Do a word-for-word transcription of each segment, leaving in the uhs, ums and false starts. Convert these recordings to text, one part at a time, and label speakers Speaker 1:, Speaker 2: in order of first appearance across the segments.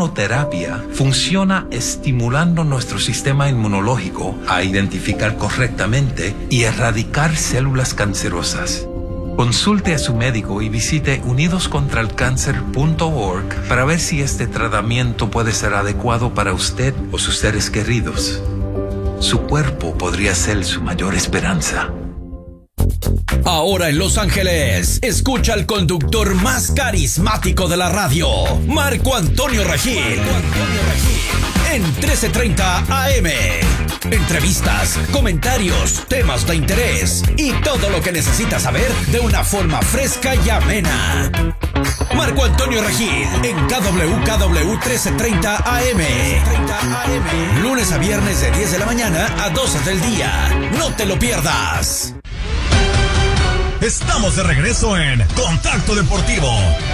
Speaker 1: inmunoterapia funciona estimulando nuestro sistema inmunológico a identificar correctamente y erradicar células cancerosas. Consulte a su médico y visite unidos contra el cáncer punto org para ver si este tratamiento puede ser adecuado para usted o sus seres queridos. Su cuerpo podría ser su mayor esperanza.
Speaker 2: Ahora en Los Ángeles, escucha al conductor más carismático de la radio, Marco Antonio Regil. Marco Antonio Regil. En trece treinta A M. Entrevistas, comentarios, temas de interés y todo lo que necesitas saber de una forma fresca y amena. Marco Antonio Regil en K W K W trece treinta A M. Lunes a viernes de diez de la mañana a doce del día. No te lo pierdas.
Speaker 3: Estamos de regreso en Contacto Deportivo.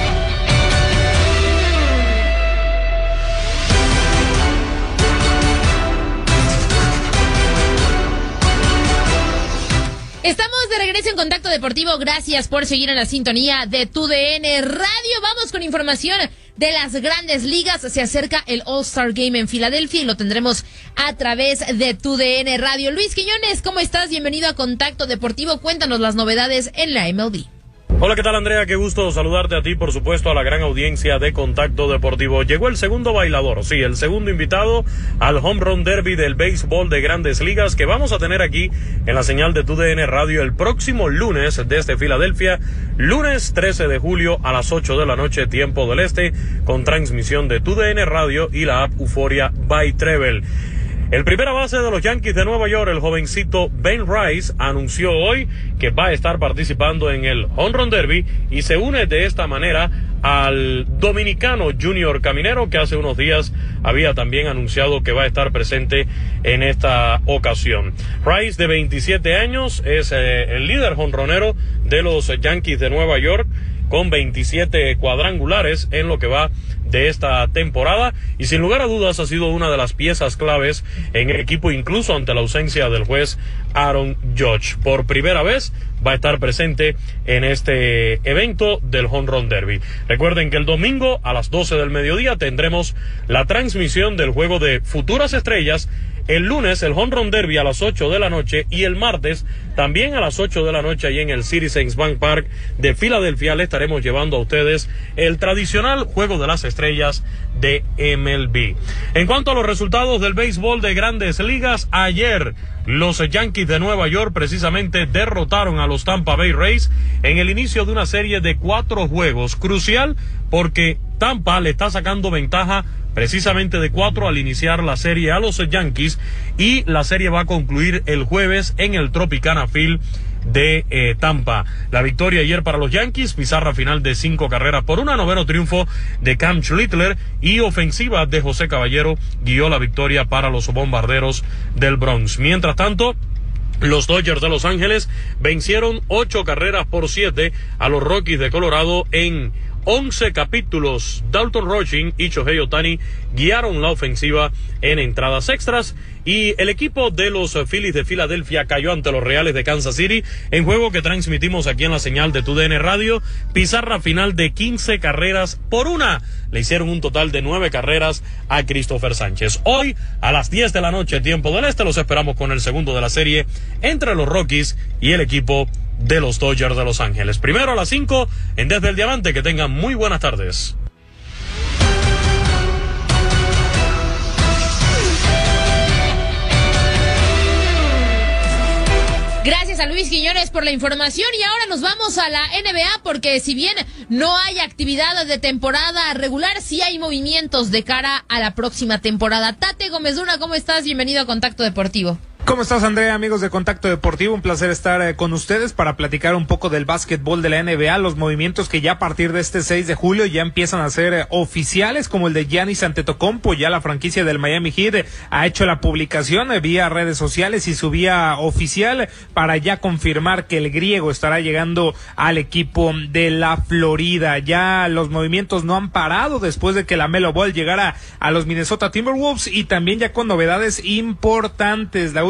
Speaker 4: Estamos de regreso en Contacto Deportivo. Gracias por seguir en la sintonía de Tu D N Radio. Vamos con información de las grandes ligas. Se acerca el All-Star Game en Filadelfia y lo tendremos a través de Tu D N Radio. Luis Quiñones, ¿cómo estás? Bienvenido a Contacto Deportivo. Cuéntanos las novedades en la M L B.
Speaker 5: Hola, ¿qué tal, Andrea? Qué gusto saludarte a ti, por supuesto, a la gran audiencia de Contacto Deportivo. Llegó el segundo bailador, sí, el segundo invitado al Home Run Derby del béisbol de Grandes Ligas que vamos a tener aquí en la señal de Tu D N Radio el próximo lunes desde Filadelfia, lunes trece de julio a las ocho de la noche, tiempo del este, con transmisión de Tu D N Radio y la app Euforia by Treble. El primera base de los Yankees de Nueva York, el jovencito Ben Rice, anunció hoy que va a estar participando en el Home Run Derby y se une de esta manera al dominicano Junior Caminero, que hace unos días había también anunciado que va a estar presente en esta ocasión. Rice, de veintisiete años, es eh, el líder jonronero de los Yankees de Nueva York, con veintisiete cuadrangulares en lo que va de esta temporada y sin lugar a dudas ha sido una de las piezas claves en el equipo, incluso ante la ausencia del juez Aaron Judge. Por primera vez va a estar presente en este evento del Home Run Derby. Recuerden que el domingo a las doce del mediodía tendremos la transmisión del juego de Futuras Estrellas. El lunes el Home Run Derby a las ocho de la noche y el martes también a las ocho de la noche allí en el Citizens Bank Park de Filadelfia le estaremos llevando a ustedes el tradicional Juego de las Estrellas de M L B. En cuanto a los resultados del béisbol de Grandes Ligas, ayer los Yankees de Nueva York precisamente derrotaron a los Tampa Bay Rays en el inicio de una serie de cuatro juegos, crucial porque Tampa le está sacando ventaja precisamente de cuatro al iniciar la serie a los Yankees y la serie va a concluir el jueves en el Tropicana Field de eh, Tampa. La victoria ayer para los Yankees, pizarra final de cinco carreras por una, noveno triunfo de Cam Schlittler y ofensiva de José Caballero guió la victoria para los Bombarderos del Bronx. Mientras tanto, los Dodgers de Los Ángeles vencieron ocho carreras por siete a los Rockies de Colorado en once capítulos. Dalton Rushing y Shohei Ohtani guiaron la ofensiva en entradas extras y el equipo de los Phillies de Filadelfia cayó ante los Reales de Kansas City en juego que transmitimos aquí en la señal de Tu D N Radio. Pizarra final de quince carreras por una. Le hicieron un total de nueve carreras a Christopher Sánchez. Hoy a las diez de la noche, tiempo del este, los esperamos con el segundo de la serie entre los Rockies y el equipo de los Dodgers de Los Ángeles. Primero a las cinco en Desde el Diamante. Que tengan muy buenas tardes.
Speaker 4: Gracias a Luis Quiñones por la información y ahora nos vamos a la N B A porque si bien no hay actividad de temporada regular, sí hay movimientos de cara a la próxima temporada. Tate Gómez Luna, ¿cómo estás? Bienvenido a Contacto Deportivo.
Speaker 6: ¿Cómo estás, Andrea? Amigos de Contacto Deportivo, un placer estar eh, con ustedes para platicar un poco del básquetbol de la N B A, los movimientos que ya a partir de este seis de julio ya empiezan a ser eh, oficiales, como el de Giannis Antetokounmpo. Ya la franquicia del Miami Heat eh, ha hecho la publicación eh, vía redes sociales y su vía oficial para ya confirmar que el griego estará llegando al equipo de la Florida. Ya los movimientos no han parado después de que la Melo Ball llegara a los Minnesota Timberwolves y también ya con novedades importantes. La última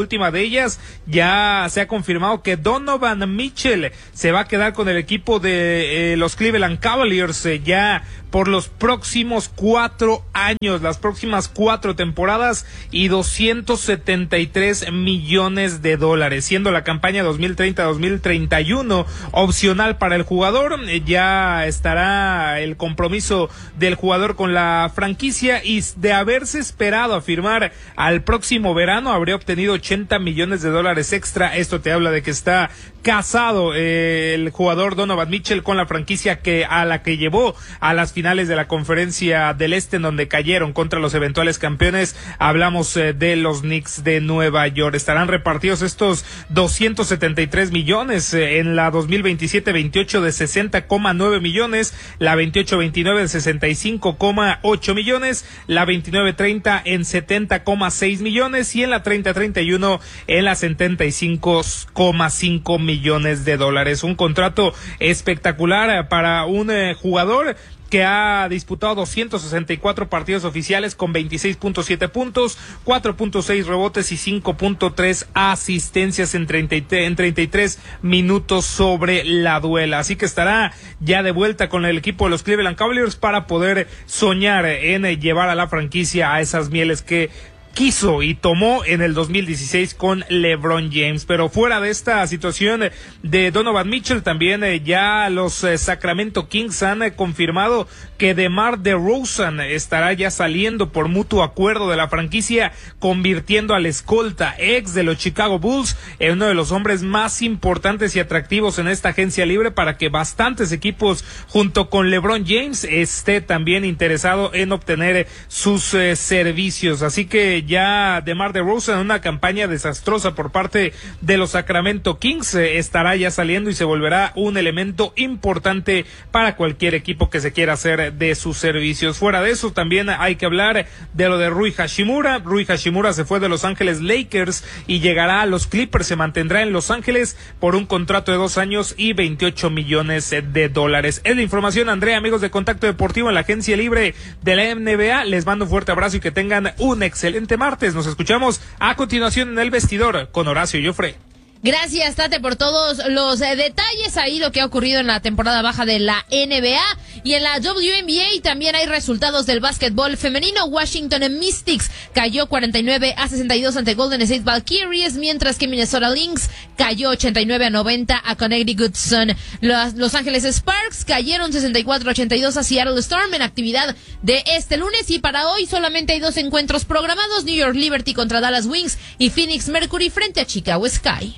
Speaker 6: última de ellas, ya se ha confirmado que Donovan Mitchell se va a quedar con el equipo de eh, los Cleveland Cavaliers eh, ya por los próximos cuatro años, las próximas cuatro temporadas y doscientos setenta y tres millones de dólares, siendo la campaña dos mil treinta a dos mil treinta y uno opcional para el jugador. Ya estará el compromiso del jugador con la franquicia y de haberse esperado a firmar al próximo verano habría obtenido ochenta millones de dólares extra. Esto te habla de que está casado eh, el jugador Donovan Mitchell con la franquicia que a la que llevó a las finales de la Conferencia del Este, en donde cayeron contra los eventuales campeones. Hablamos eh, de los Knicks de Nueva York. Estarán repartidos estos doscientos setenta y tres millones eh, en la dos mil veintisiete veintiocho de sesenta coma nueve millones, la veintiocho veintinueve de sesenta y cinco coma ocho millones, la veintinueve treinta en setenta coma seis millones y en la treinta treinta y uno en la setenta y cinco coma cinco millones de dólares. Un contrato espectacular para un eh, jugador que ha disputado doscientos sesenta y cuatro partidos oficiales con veintiséis punto siete puntos, cuatro punto seis rebotes y cinco punto tres asistencias en treinta y tres, en treinta y tres minutos sobre la duela. Así que estará ya de vuelta con el equipo de los Cleveland Cavaliers para poder soñar en llevar a la franquicia a esas mieles que quiso y tomó en el dos mil dieciséis con LeBron James. Pero fuera de esta situación de Donovan Mitchell, también eh, ya los eh, Sacramento Kings han eh, confirmado que DeMar DeRozan estará ya saliendo por mutuo acuerdo de la franquicia, convirtiendo al escolta ex de los Chicago Bulls en uno de los hombres más importantes y atractivos en esta agencia libre, para que bastantes equipos junto con LeBron James esté también interesado en obtener sus eh, servicios. Así que ya DeMar DeRozan, en una campaña desastrosa por parte de los Sacramento Kings, eh, estará ya saliendo y se volverá un elemento importante para cualquier equipo que se quiera hacer de sus servicios. Fuera de eso, también hay que hablar de lo de Rui Hachimura. Rui Hachimura se fue de Los Ángeles Lakers y llegará a los Clippers. Se mantendrá en Los Ángeles por un contrato de dos años y veintiocho millones de dólares. Es la información, Andrea, amigos de Contacto Deportivo en la agencia libre de la N B A. Les mando un fuerte abrazo y que tengan un excelente martes. Nos escuchamos a continuación en El Vestidor con Horacio Joffre.
Speaker 4: Gracias, Tate, por todos los eh, detalles. Ahí lo que ha ocurrido en la temporada baja de la N B A. Y en la W N B A también hay resultados del básquetbol femenino. Washington Mystics cayó cuarenta y nueve a sesenta y dos ante Golden State Valkyries, mientras que Minnesota Lynx cayó ochenta y nueve a noventa a Connecticut Sun. Los, Los Ángeles Sparks cayeron sesenta y cuatro a ochenta y dos a Seattle Storm en actividad de este lunes. Y para hoy solamente hay dos encuentros programados: New York Liberty contra Dallas Wings y Phoenix Mercury frente a Chicago Sky.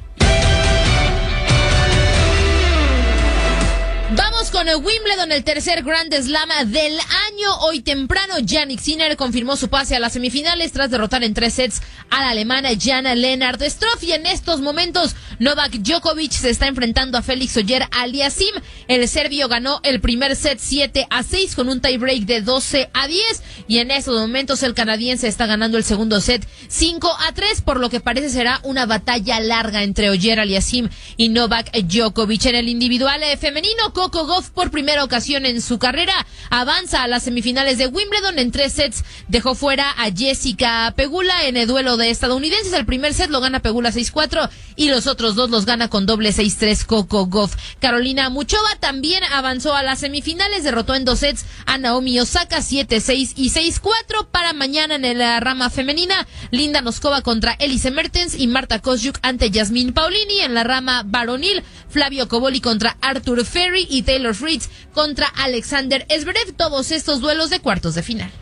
Speaker 4: Vamos con el Wimbledon, el tercer Grand Slam del año. Hoy temprano, Jannik Sinner confirmó su pase a las semifinales tras derrotar en tres sets al alemán Jan-Lennard Struff. Y en estos momentos, Novak Djokovic se está enfrentando a Félix Auger-Aliassime. El serbio ganó el primer set siete a seis con un tiebreak de doce a diez. Y en estos momentos, el canadiense está ganando el segundo set cinco a tres, por lo que parece será una batalla larga entre Auger-Aliassime y Novak Djokovic. En el individual eh, femenino, Coco Gauff, por primera ocasión en su carrera, avanza a las semifinales de Wimbledon. En tres sets dejó fuera a Jessica Pegula en el duelo de estadounidenses. El primer set lo gana Pegula seis cuatro y los otros dos los gana con doble seis tres Coco Gauff. Carolina Muchova también avanzó a las semifinales, derrotó en dos sets a Naomi Osaka siete seis y seis cuatro. Para mañana en la rama femenina, Linda Noskova contra Elise Mertens y Marta Kostyuk ante Yasmin Paolini. En la rama varonil, Flavio Cobolli contra Arthur Ferry y Taylor Fritz contra Alexander Zverev. Todos estos duelos de cuartos de final.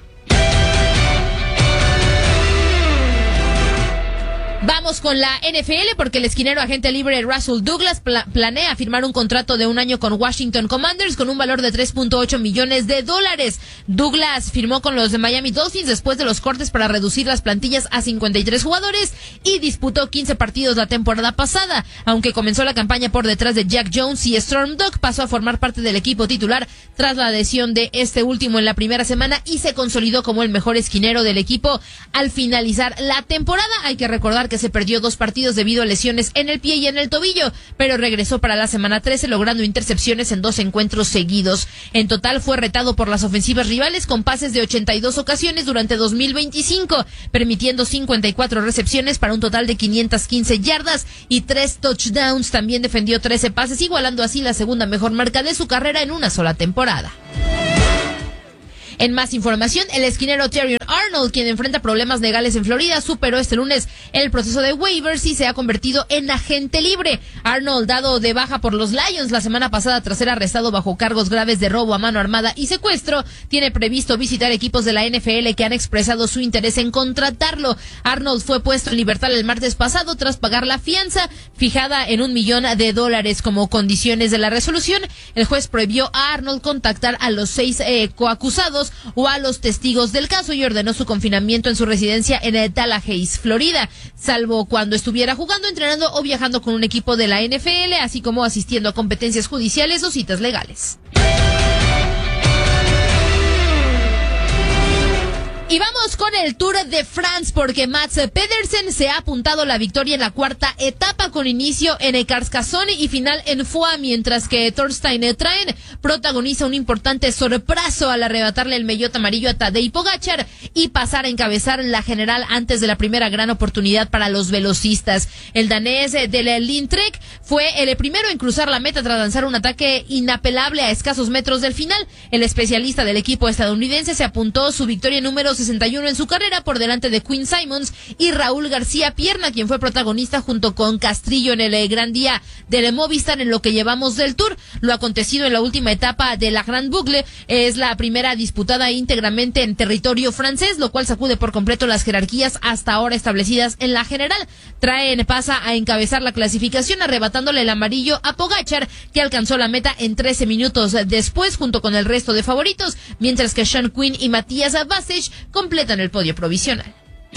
Speaker 4: Vamos con la N F L, porque el esquinero agente libre Russell Douglas pla- planea firmar un contrato de un año con Washington Commanders con un valor de tres punto ocho millones de dólares. Douglas firmó con los de Miami Dolphins después de los cortes para reducir las plantillas a cincuenta y tres jugadores y disputó quince partidos la temporada pasada. Aunque comenzó la campaña por detrás de Jack Jones y Storm Duck, pasó a formar parte del equipo titular tras la adhesión de este último en la primera semana y se consolidó como el mejor esquinero del equipo al finalizar la temporada. Hay que recordar que se perdió dos partidos debido a lesiones en el pie y en el tobillo, pero regresó para la semana trece logrando intercepciones en dos encuentros seguidos. En total fue retado por las ofensivas rivales con pases de ochenta y dos ocasiones durante dos mil veinticinco, permitiendo cincuenta y cuatro recepciones para un total de quinientas quince yardas y tres touchdowns. También defendió trece pases, igualando así la segunda mejor marca de su carrera en una sola temporada. En más información, el esquinero Terrion Arnold, quien enfrenta problemas legales en Florida, superó este lunes el proceso de waivers y se ha convertido en agente libre. Arnold, dado de baja por los Lions la semana pasada tras ser arrestado bajo cargos graves de robo a mano armada y secuestro, tiene previsto visitar equipos de la N F L que han expresado su interés en contratarlo. Arnold fue puesto en libertad el martes pasado tras pagar la fianza fijada en un millón de dólares. Como condiciones de la resolución, el juez prohibió a Arnold contactar a los seis eh, coacusados o a los testigos del caso y ordenó su confinamiento en su residencia en el Tallahassee, Florida, salvo cuando estuviera jugando, entrenando o viajando con un equipo de la N F L, así como asistiendo a competencias judiciales o citas legales. Y vamos con el Tour de France porque Mats Pedersen se ha apuntado la victoria en la cuarta etapa con inicio en el Carcassonne y final en Foix, mientras que Thorstein Traen protagoniza un importante sorpaso al arrebatarle el maillot amarillo a Tadej Pogačar y pasar a encabezar la general antes de la primera gran oportunidad para los velocistas. El danés del Lintrek fue el primero en cruzar la meta tras lanzar un ataque inapelable a escasos metros del final. El especialista del equipo estadounidense se apuntó su victoria número sesenta y uno en su carrera por delante de Quinn Simmons y Raúl García Pierna, quien fue protagonista junto con Castrillo en el gran día del Movistar en lo que llevamos del Tour. Lo acontecido en la última etapa de la Grande Boucle es la primera disputada íntegramente en territorio francés, lo cual sacude por completo las jerarquías hasta ahora establecidas en la general. Traen pasa a encabezar la clasificación arrebatándole el amarillo a Pogačar, que alcanzó la meta en trece minutos después junto con el resto de favoritos, mientras que Sean Quinn y Matías Vásech completan el podio provisional.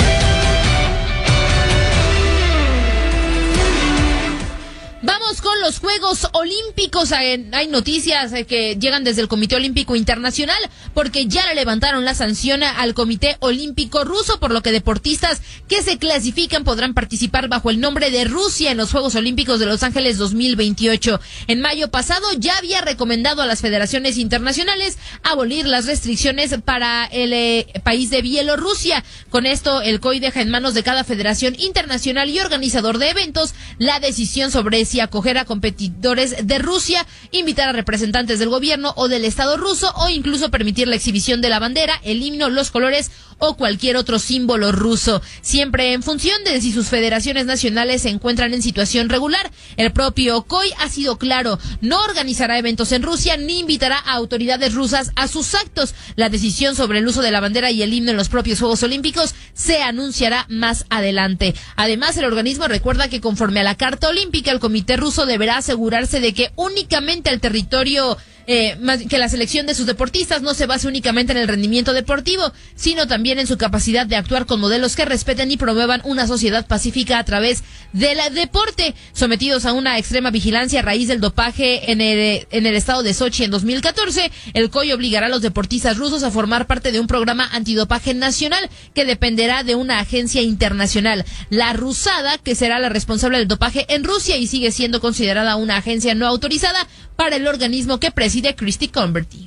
Speaker 4: Vamos con los Juegos Olímpicos. Hay noticias que llegan desde el Comité Olímpico Internacional porque ya le levantaron la sanción al Comité Olímpico Ruso, por lo que deportistas que se clasifican podrán participar bajo el nombre de Rusia en los Juegos Olímpicos de Los Ángeles dos mil veintiocho. En mayo pasado ya había recomendado a las federaciones internacionales abolir las restricciones para el eh, país de Bielorrusia. Con esto, el C O I deja en manos de cada federación internacional y organizador de eventos la decisión sobre si acoger a competidores de Rusia, invitar a representantes del gobierno o del Estado ruso o incluso permitir la exhibición de la bandera, el himno, los colores o cualquier otro símbolo ruso, siempre en función de si sus federaciones nacionales se encuentran en situación regular. El propio C O I ha sido claro, no organizará eventos en Rusia ni invitará a autoridades rusas a sus actos. La decisión sobre el uso de la bandera y el himno en los propios Juegos Olímpicos se anunciará más adelante. Además, el organismo recuerda que conforme a la Carta Olímpica, el Comité ruso deberá asegurarse de que únicamente el territorio Eh, que la selección de sus deportistas no se base únicamente en el rendimiento deportivo, sino también en su capacidad de actuar con modelos que respeten y promuevan una sociedad pacífica a través del deporte. Sometidos a una extrema vigilancia a raíz del dopaje en el, en el estado de Sochi en dos mil catorce, el C O I obligará a los deportistas rusos a formar parte de un programa antidopaje nacional que dependerá de una agencia internacional, la Rusada, que será la responsable del dopaje en Rusia y sigue siendo considerada una agencia no autorizada para el organismo que preside Christy Converty.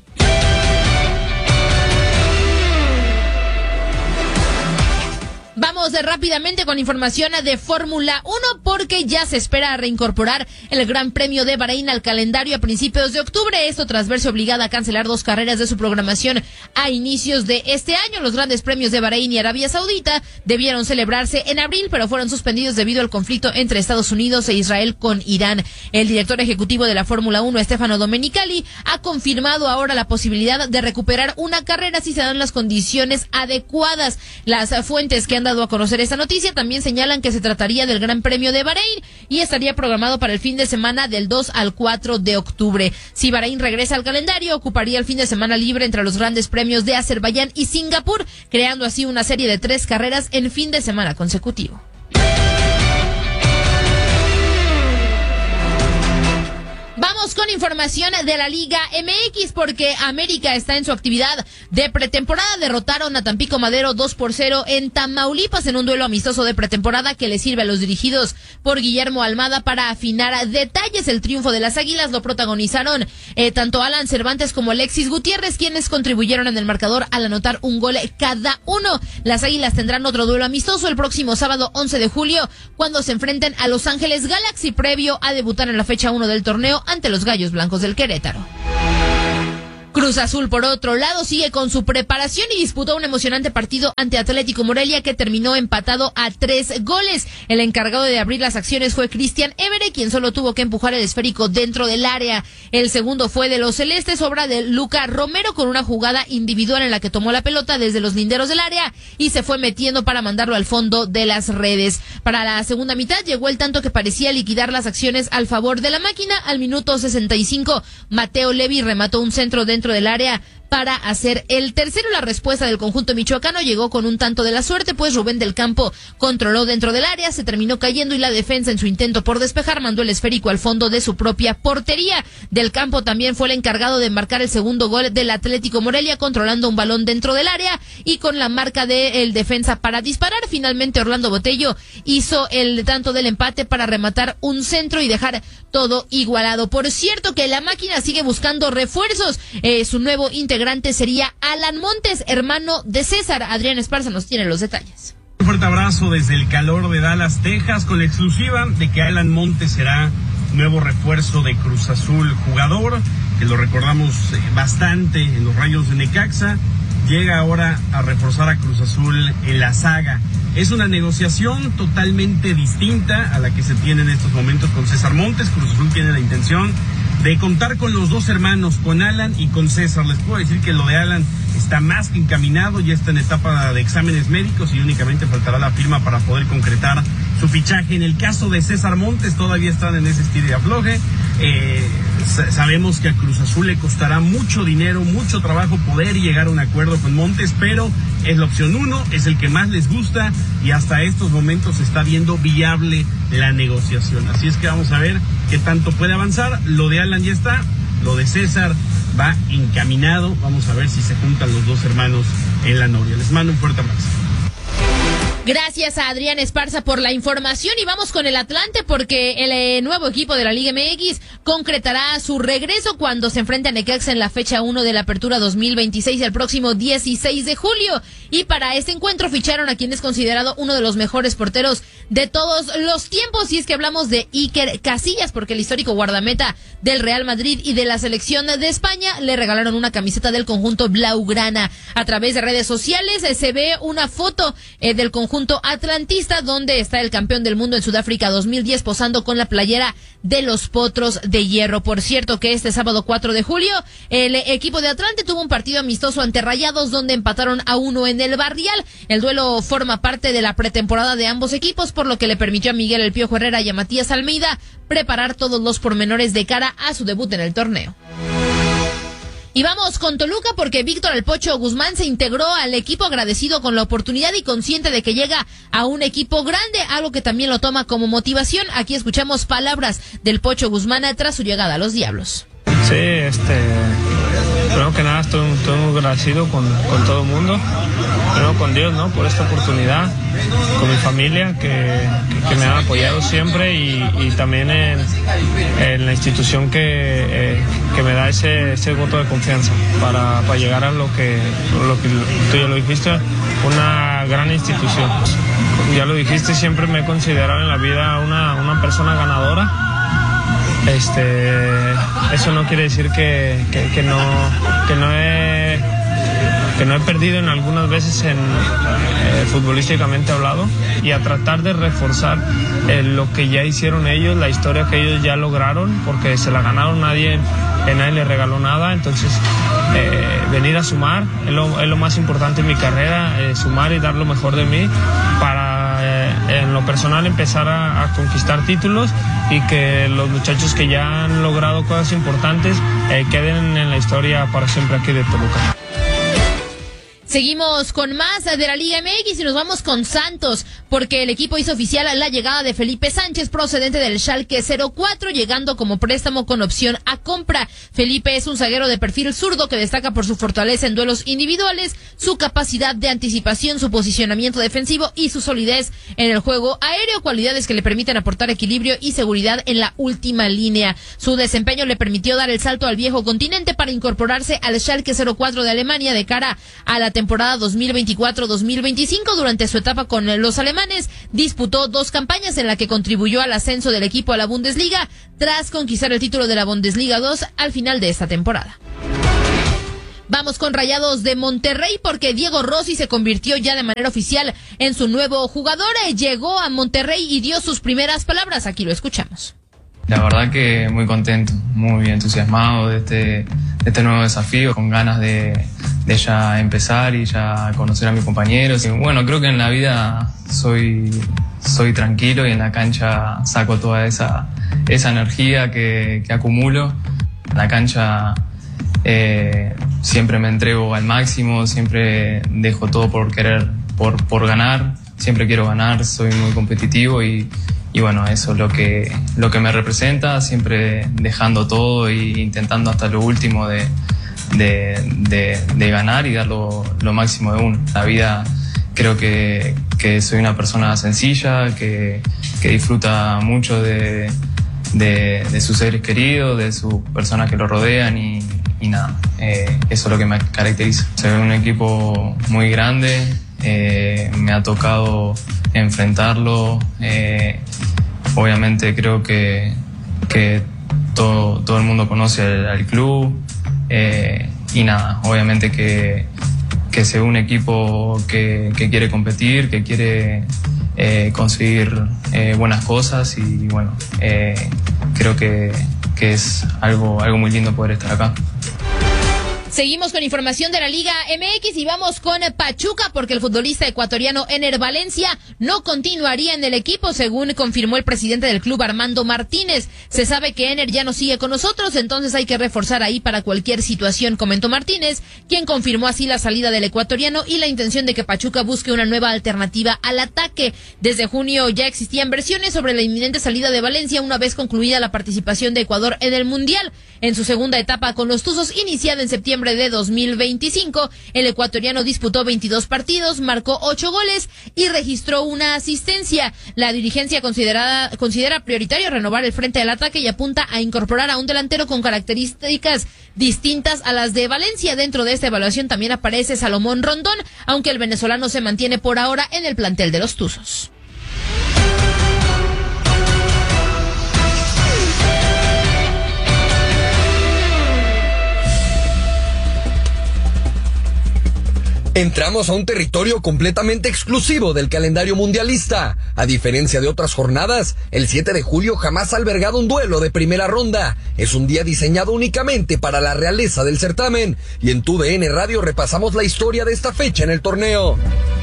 Speaker 4: Vamos de rápidamente con información de Fórmula uno porque ya se espera reincorporar el Gran Premio de Bahrein al calendario a principios de octubre. Esto tras verse obligada a cancelar dos carreras de su programación a inicios de este año. Los grandes premios de Bahrein y Arabia Saudita debieron celebrarse en abril, pero fueron suspendidos debido al conflicto entre Estados Unidos e Israel con Irán. El director ejecutivo de la Fórmula uno, Stefano Domenicali, ha confirmado ahora la posibilidad de recuperar una carrera si se dan las condiciones adecuadas. Las fuentes que han dado a conocer esta noticia también señalan que se trataría del Gran Premio de Bahrein y estaría programado para el fin de semana del dos al cuatro de octubre. Si Bahrein regresa al calendario, ocuparía el fin de semana libre entre los grandes premios de Azerbaiyán y Singapur, creando así una serie de tres carreras en fin de semana consecutivo. Vamos con información de la Liga M X porque América está en su actividad de pretemporada. Derrotaron a Tampico Madero dos por cero en Tamaulipas en un duelo amistoso de pretemporada que le sirve a los dirigidos por Guillermo Almada para afinar detalles. El triunfo de las Águilas lo protagonizaron eh, tanto Alan Cervantes como Alexis Gutiérrez, quienes contribuyeron en el marcador al anotar un gol cada uno. Las Águilas tendrán otro duelo amistoso el próximo sábado once de julio cuando se enfrenten a Los Ángeles Galaxy previo a debutar en la fecha uno del torneo ante los Gallos Blancos del Querétaro. Cruz Azul, por otro lado, sigue con su preparación y disputó un emocionante partido ante Atlético Morelia que terminó empatado a tres goles. El encargado de abrir las acciones fue Cristian Évere, quien solo tuvo que empujar el esférico dentro del área. El segundo fue de los celestes, obra de Luca Romero, con una jugada individual en la que tomó la pelota desde los linderos del área y se fue metiendo para mandarlo al fondo de las redes. Para la segunda mitad llegó el tanto que parecía liquidar las acciones al favor de la máquina. Al minuto sesenta y cinco, Mateo Levi remató un centro dentro del área para hacer el tercero. La respuesta del conjunto michoacano llegó con un tanto de la suerte, pues Rubén del Campo controló dentro del área, se terminó cayendo y la defensa en su intento por despejar mandó el esférico al fondo de su propia portería. Del Campo también fue el encargado de marcar el segundo gol del Atlético Morelia, controlando un balón dentro del área y con la marca del defensa para disparar. Finalmente Orlando Botello hizo el tanto del empate para rematar un centro y dejar todo igualado. Por cierto que la máquina sigue buscando refuerzos. Eh, su nuevo integrante sería Alan Montes, hermano de César. Adrián Esparza nos tiene los detalles.
Speaker 7: Un fuerte abrazo desde el calor de Dallas, Texas, con la exclusiva de que Alan Montes será nuevo refuerzo de Cruz Azul, jugador que lo recordamos bastante en los Rayos de Necaxa. Llega ahora a reforzar a Cruz Azul en la saga. Es una negociación totalmente distinta a la que se tiene en estos momentos con César Montes. Cruz Azul tiene la intención de contar con los dos hermanos, con Alan y con César. Les puedo decir que lo de Alan está más que encaminado, ya está en etapa de exámenes médicos y únicamente faltará la firma para poder concretar su fichaje. En el caso de César Montes todavía están en ese estilo de afloje. Eh, sabemos que a Cruz Azul le costará mucho dinero, mucho trabajo poder llegar a un acuerdo con Montes, pero es la opción uno, es el que más les gusta y hasta estos momentos se está viendo viable la negociación. Así es que vamos a ver qué tanto puede avanzar. Lo de Alan ya está, lo de César va encaminado. Vamos a ver si se juntan los dos hermanos en la noria. Les mando un fuerte abrazo.
Speaker 4: Gracias a Adrián Esparza por la información y vamos con el Atlante porque el eh, nuevo equipo de la Liga M X concretará su regreso cuando se enfrente a Necaxa en la fecha uno de la Apertura dos mil veintiséis el próximo dieciséis de julio. Y para este encuentro ficharon a quien es considerado uno de los mejores porteros de todos los tiempos, y es que hablamos de Iker Casillas, porque el histórico guardameta del Real Madrid y de la selección de España le regalaron una camiseta del conjunto blaugrana. A través de redes sociales eh, se ve una foto eh, del conjunto Junto atlantista, donde está el campeón del mundo en Sudáfrica dos mil diez posando con la playera de los Potros de Hierro. Por cierto que este sábado cuatro de julio el equipo de Atlante tuvo un partido amistoso ante Rayados donde empataron a uno en el Barrial. El duelo forma parte de la pretemporada de ambos equipos, por lo que le permitió a Miguel El Piojo Herrera y a Matías Almeida preparar todos los pormenores de cara a su debut en el torneo. Y vamos con Toluca porque Víctor El Pocho Guzmán se integró al equipo agradecido con la oportunidad y consciente de que llega a un equipo grande, algo que también lo toma como motivación. Aquí escuchamos palabras del Pocho Guzmán tras su llegada a los Diablos.
Speaker 8: Sí, este, primero que nada estoy, estoy muy agradecido con, con todo el mundo, primero con Dios, ¿no? Por esta oportunidad, con mi familia que, que, que me han apoyado siempre y, y también en, en la institución que, eh, que me da ese, ese voto de confianza para, para llegar a lo que, lo que tú ya lo dijiste, una gran institución. Ya lo dijiste, siempre me he considerado en la vida una, una persona ganadora. Este, eso no quiere decir que, que, que no, que no he, que no he perdido en algunas veces en eh, futbolísticamente hablado, y a tratar de reforzar eh, lo que ya hicieron ellos, la historia que ellos ya lograron, porque se la ganaron, nadie, eh, nadie les regaló nada. Entonces eh, venir a sumar es lo, es lo más importante en mi carrera, eh, sumar y dar lo mejor de mí para eh, en lo personal empezar a, a conquistar títulos y que los muchachos que ya han logrado cosas importantes eh, queden en la historia para siempre aquí de Toluca.
Speaker 4: Seguimos con más de la Liga M X y nos vamos con Santos, porque el equipo hizo oficial la llegada de Felipe Sánchez, procedente del Schalke cero cuatro, llegando como préstamo con opción a compra. Felipe es un zaguero de perfil zurdo que destaca por su fortaleza en duelos individuales, su capacidad de anticipación, su posicionamiento defensivo y su solidez en el juego aéreo, cualidades que le permiten aportar equilibrio y seguridad en la última línea. Su desempeño le permitió dar el salto al viejo continente para incorporarse al Schalke cero cuatro de Alemania de cara a la temporada dos mil veinticuatro dos mil veinticinco. Durante su etapa con los alemanes, disputó dos campañas en la que contribuyó al ascenso del equipo a la Bundesliga, tras conquistar el título de la Bundesliga dos al final de esta temporada. Vamos con Rayados de Monterrey, porque Diego Rossi se convirtió ya de manera oficial en su nuevo jugador. Llegó a Monterrey y dio sus primeras palabras. Aquí lo escuchamos.
Speaker 9: La verdad que muy contento, muy entusiasmado de este, de este nuevo desafío, con ganas de, de ya empezar y ya conocer a mis compañeros. Y bueno, creo que en la vida soy, soy tranquilo y en la cancha saco toda esa, esa energía que, que acumulo. En la cancha eh, siempre me entrego al máximo, siempre dejo todo por querer, por, por ganar. Siempre quiero ganar, soy muy competitivo y Y bueno, eso es lo que, lo que me representa, siempre dejando todo e intentando hasta lo último de, de, de, de ganar y dar lo, lo máximo de uno. La vida, creo que, que soy una persona sencilla, que, que disfruta mucho de, de, de sus seres queridos, de sus personas que lo rodean y, y nada, eh, eso es lo que me caracteriza. Soy un equipo muy grande, eh, me ha tocado enfrentarlo, eh, obviamente creo que, que todo, todo el mundo conoce al, al club, eh, y nada, obviamente que, que es un equipo que, que quiere competir, que quiere eh, conseguir eh, buenas cosas y bueno, eh, creo que, que es algo, algo muy lindo poder estar acá.
Speaker 4: Seguimos con información de la Liga M X y vamos con Pachuca, porque el futbolista ecuatoriano Ener Valencia no continuaría en el equipo, según confirmó el presidente del club, Armando Martínez. Se sabe que Ener ya no sigue con nosotros, entonces hay que reforzar ahí para cualquier situación, comentó Martínez, quien confirmó así la salida del ecuatoriano y la intención de que Pachuca busque una nueva alternativa al ataque. Desde junio ya existían versiones sobre la inminente salida de Valencia una vez concluida la participación de Ecuador en el Mundial. En su segunda etapa con los Tuzos, iniciada en septiembre de dos mil veinticinco, el ecuatoriano disputó veintidós partidos, marcó ocho goles y registró una asistencia. La dirigencia considerada, considera prioritario renovar el frente del ataque y apunta a incorporar a un delantero con características distintas a las de Valencia. Dentro de esta evaluación también aparece Salomón Rondón, aunque el venezolano se mantiene por ahora en el plantel de los Tuzos.
Speaker 10: Entramos a un territorio completamente exclusivo del calendario mundialista. A diferencia de otras jornadas, el siete de julio jamás ha albergado un duelo de primera ronda. Es un día diseñado únicamente para la realeza del certamen. Y en Tu D N Radio repasamos la historia de esta fecha en el torneo.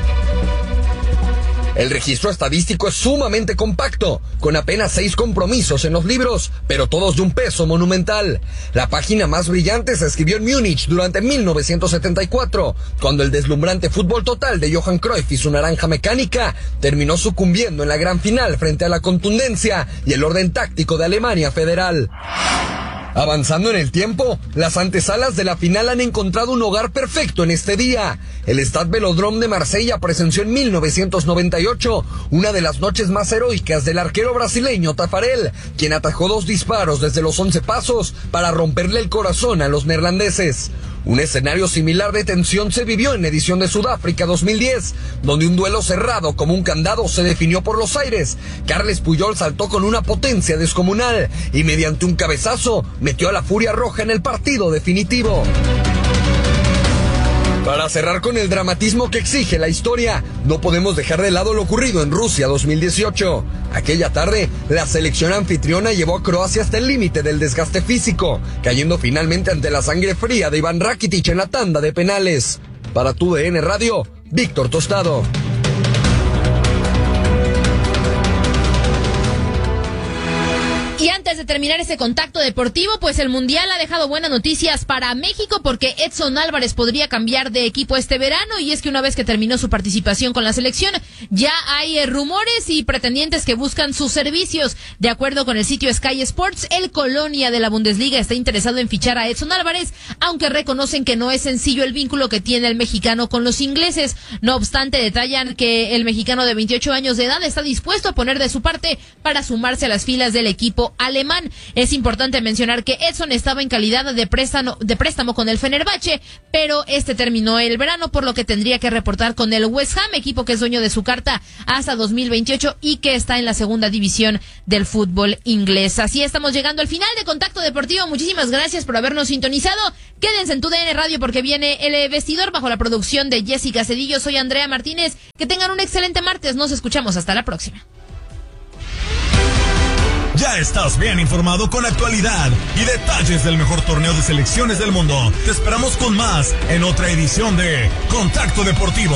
Speaker 10: El registro estadístico es sumamente compacto, con apenas seis compromisos en los libros, pero todos de un peso monumental. La página más brillante se escribió en Múnich durante mil novecientos setenta y cuatro, cuando el deslumbrante fútbol total de Johan Cruyff y su naranja mecánica terminó sucumbiendo en la gran final frente a la contundencia y el orden táctico de Alemania Federal. Avanzando en el tiempo, las antesalas de la final han encontrado un hogar perfecto en este día. El Stade Velodrome de Marsella presenció en mil novecientos noventa y ocho una de las noches más heroicas del arquero brasileño Tafarel, quien atajó dos disparos desde los once pasos para romperle el corazón a los neerlandeses. Un escenario similar de tensión se vivió en la edición de Sudáfrica dos mil diez, donde un duelo cerrado como un candado se definió por los aires. Carles Puyol saltó con una potencia descomunal y mediante un cabezazo metió a la Furia Roja en el partido definitivo. Para cerrar con el dramatismo que exige la historia, no podemos dejar de lado lo ocurrido en Rusia dos mil dieciocho. Aquella tarde, la selección anfitriona llevó a Croacia hasta el límite del desgaste físico, cayendo finalmente ante la sangre fría de Iván Rakitic en la tanda de penales. Para Tu D N Radio, Víctor Tostado.
Speaker 4: Y antes de terminar este contacto deportivo, pues el Mundial ha dejado buenas noticias para México porque Edson Álvarez podría cambiar de equipo este verano, y es que una vez que terminó su participación con la selección, ya hay eh, rumores y pretendientes que buscan sus servicios. De acuerdo con el sitio Sky Sports, el Colonia de la Bundesliga está interesado en fichar a Edson Álvarez, aunque reconocen que no es sencillo el vínculo que tiene el mexicano con los ingleses. No obstante, detallan que el mexicano de veintiocho años de edad está dispuesto a poner de su parte para sumarse a las filas del equipo alemán. Es importante mencionar que Edson estaba en calidad de préstamo, de préstamo con el Fenerbahce, pero este terminó el verano, por lo que tendría que reportar con el West Ham, equipo que es dueño de su carta hasta dos mil veintiocho y que está en la segunda división del fútbol inglés. Así estamos llegando al final de Contacto Deportivo. Muchísimas gracias por habernos sintonizado. Quédense en tu D N Radio porque viene El Vestidor bajo la producción de Jessica Cedillo. Soy Andrea Martínez. Que tengan un excelente martes. Nos escuchamos hasta la próxima.
Speaker 3: Ya estás bien informado con actualidad y detalles del mejor torneo de selecciones del mundo. Te esperamos con más en otra edición de Contacto Deportivo.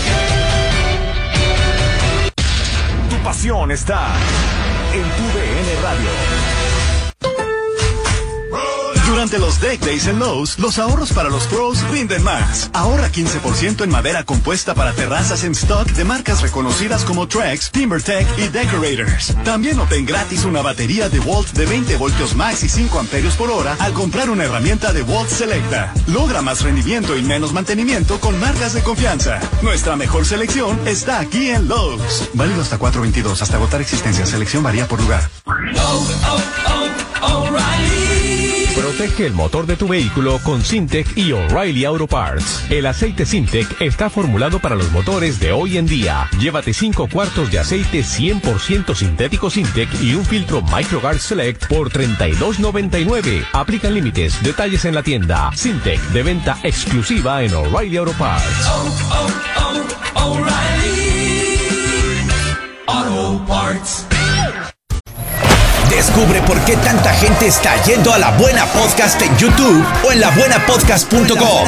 Speaker 3: Tu pasión está en tu D N Radio. Durante los Deck Days en Lowe's, los ahorros para los pros rinden más. Ahorra quince por ciento en madera compuesta para terrazas en stock de marcas reconocidas como Trex, TimberTech y Decorators. También obtén gratis una batería DeWalt de veinte voltios max y cinco amperios por hora al comprar una herramienta DeWalt Selecta. Logra más rendimiento y menos mantenimiento con marcas de confianza. Nuestra mejor selección está aquí en Lowe's. Válido hasta cuatro veintidós, hasta agotar existencia. Selección varía por lugar.
Speaker 2: Oh, oh, oh, O'Reilly. Protege el motor de tu vehículo con Syntec y O'Reilly Auto Parts. El aceite Syntec está formulado para los motores de hoy en día. Llévate cinco cuartos de aceite cien por ciento sintético Syntec y un filtro MicroGuard Select por treinta y dos noventa y nueve. Aplican límites. Detalles en la tienda. Syntec, de venta exclusiva en O'Reilly Auto Parts.
Speaker 11: Oh, oh, oh, O'Reilly Auto Parts.
Speaker 2: Descubre por qué tanta gente está yendo a La Buena Podcast en YouTube o en la buena podcast punto com.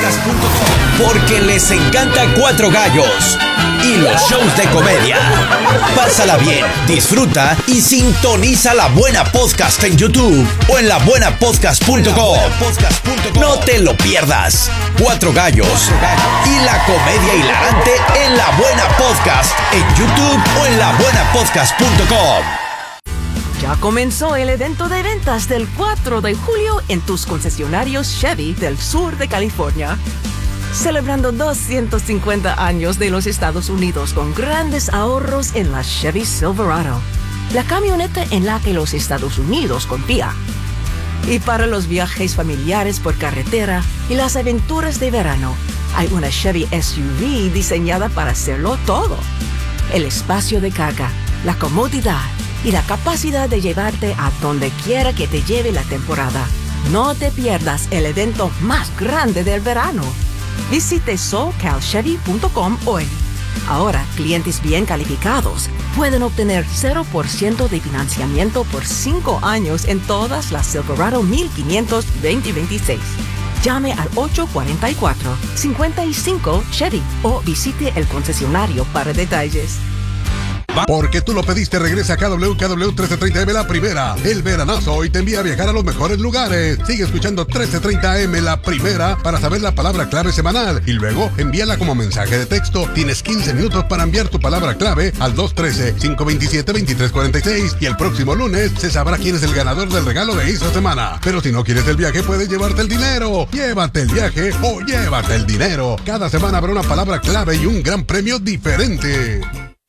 Speaker 2: Porque les encanta Cuatro Gallos y los shows de comedia. Pásala bien, disfruta y sintoniza La Buena Podcast en YouTube o en la buena podcast punto com. No te lo pierdas. Cuatro Gallos y la comedia hilarante en La Buena Podcast en YouTube o en la buena podcast punto com.
Speaker 12: Ya comenzó el evento de ventas del cuatro de julio en tus concesionarios Chevy del sur de California. Celebrando doscientos cincuenta años de los Estados Unidos con grandes ahorros en la Chevy Silverado, la camioneta en la que los Estados Unidos confía. Y para los viajes familiares por carretera y las aventuras de verano, hay una Chevy S U V diseñada para hacerlo todo. El espacio de carga, la comodidad y la capacidad de llevarte a donde quiera que te lleve la temporada. No te pierdas el evento más grande del verano. Visite socal chevy punto com hoy. Ahora, clientes bien calificados pueden obtener cero por ciento de financiamiento por cinco años en todas las Silverado mil quinientos veinte veintiséis. Llame al ocho cuatro cuatro, cinco cinco Chevy o visite el concesionario para detalles.
Speaker 13: Porque tú lo pediste, regresa a K W K W trece treinta M La Primera. El veranazo hoy te envía a viajar a los mejores lugares. Sigue escuchando trece treinta M La Primera para saber la palabra clave semanal y luego envíala como mensaje de texto. Tienes quince minutos para enviar tu palabra clave al dos uno tres, cinco dos siete, dos tres cuatro seis y el próximo lunes se sabrá quién es el ganador del regalo de esta semana. Pero si no quieres el viaje, puedes llevarte el dinero. Llévate el viaje o llévate el dinero. Cada semana habrá una palabra clave y un gran premio diferente.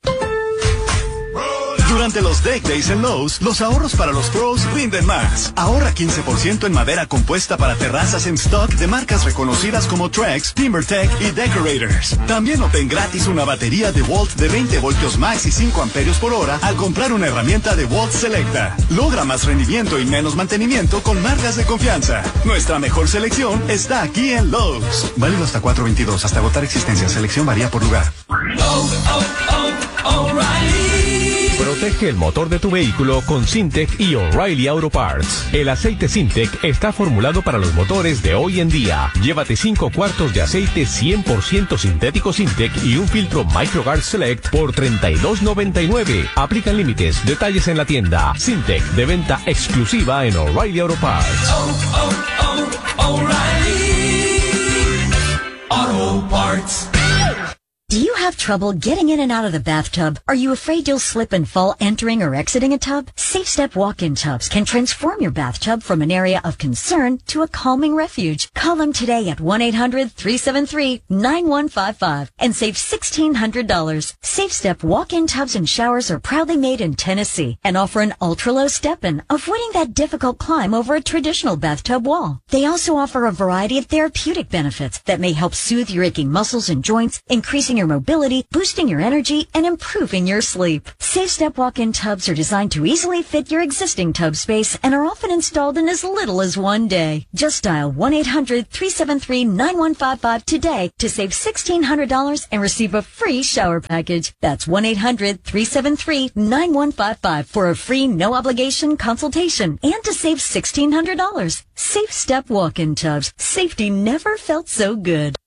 Speaker 3: Durante los Deck Days en Lowe's, los ahorros para los pros rinden más. Ahorra quince por ciento en madera compuesta para terrazas en stock de marcas reconocidas como Trex, TimberTech y Decorators. También obtén gratis una batería DeWalt de veinte voltios max y cinco amperios por hora al comprar una herramienta DeWalt Selecta. Logra más rendimiento y menos mantenimiento con marcas de confianza. Nuestra mejor selección está aquí en Lowe's. Válido hasta cuatro veintidós, hasta agotar existencia. Selección varía por lugar.
Speaker 11: Oh, oh, oh, O'Reilly.
Speaker 14: Protege el motor de tu vehículo con Syntec y O'Reilly Auto Parts. El aceite Syntec está formulado para los motores de hoy en día. Llévate cinco cuartos de aceite cien por ciento sintético Syntec y un filtro MicroGuard Select por treinta y dos noventa y nueve. Aplican límites. Detalles en la tienda. Syntec, de venta exclusiva en O'Reilly Auto Parts.
Speaker 11: Oh, oh, oh, O'Reilly Auto Parts.
Speaker 15: Do you have trouble getting in and out of the bathtub? Are you afraid you'll slip and fall entering or exiting a tub? SafeStep walk-in tubs can transform your bathtub from an area of concern to a calming refuge. Call them today at one eight hundred three seven three nine one five five and save sixteen hundred dollars. SafeStep walk-in tubs and showers are proudly made in Tennessee and offer an ultra-low step-in, avoiding that difficult climb over a traditional bathtub wall. They also offer a variety of therapeutic benefits that may help soothe your aching muscles and joints, increasing your mobility, boosting your energy, and improving your sleep. SafeStep walk-in tubs are designed to easily fit your existing tub space and are often installed in as little as one day. Just dial one eight hundred three seven three nine one five five today to save sixteen hundred dollars and receive a free shower package. That's one eight hundred three seven three nine one five five for a free no-obligation consultation and to save sixteen hundred dollars. SafeStep walk-in tubs. Safety never felt so good.